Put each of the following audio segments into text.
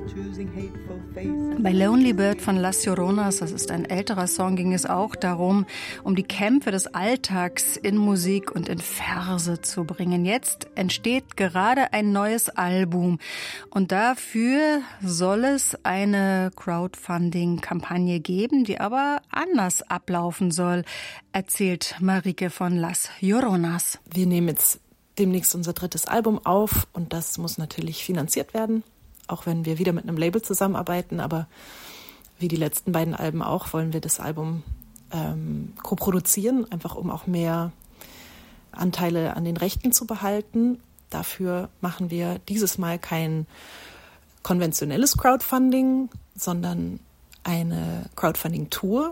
Bei Lonely Bird von Las Lloronas, das ist ein älterer Song, ging es auch darum, um die Kämpfe des Alltags in Musik und in Verse zu bringen. Jetzt entsteht gerade ein neues Album und dafür soll es eine Crowdfunding-Kampagne geben, die aber anders ablaufen soll, erzählt Marike von Las Lloronas. Wir nehmen jetzt demnächst unser 3. Album auf und das muss natürlich finanziert werden. Auch wenn wir wieder mit einem Label zusammenarbeiten, aber wie die letzten beiden Alben auch, wollen wir das Album co-produzieren, einfach um auch mehr Anteile an den Rechten zu behalten. Dafür machen wir dieses Mal kein konventionelles Crowdfunding, sondern eine Crowdfunding-Tour.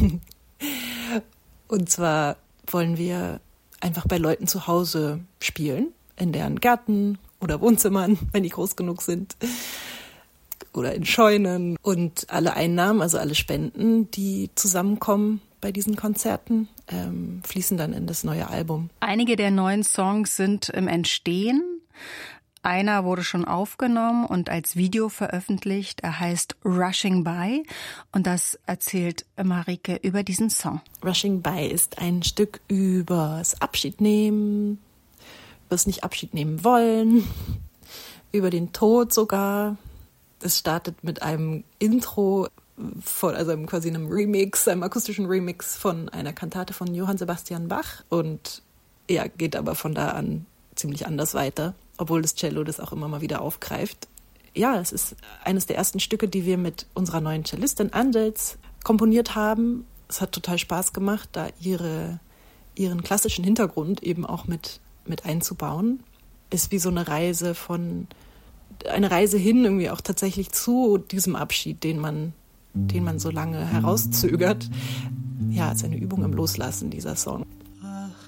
Und zwar wollen wir einfach bei Leuten zu Hause spielen, in deren Gärten oder Wohnzimmern, wenn die groß genug sind, oder in Scheunen. Und alle Einnahmen, also alle Spenden, die zusammenkommen bei diesen Konzerten, fließen dann in das neue Album. Einige der neuen Songs sind im Entstehen. Einer wurde schon aufgenommen und als Video veröffentlicht. Er heißt Rushing By und das erzählt Marike über diesen Song. Rushing By ist ein Stück übers Abschiednehmen, übers nicht Abschied nehmen wollen, über den Tod sogar. Es startet mit einem Intro, also quasi einem Remix, einem akustischen Remix von einer Kantate von Johann Sebastian Bach und ja, geht aber von da an ziemlich anders weiter, obwohl das Cello das auch immer mal wieder aufgreift. Ja, es ist eines der ersten Stücke, die wir mit unserer neuen Cellistin Angels komponiert haben. Es hat total Spaß gemacht, da ihren klassischen Hintergrund eben auch mit einzubauen. Ist wie so eine Reise hin irgendwie auch tatsächlich zu diesem Abschied, den man so lange herauszögert. Ja, es ist eine Übung im Loslassen, dieser Song.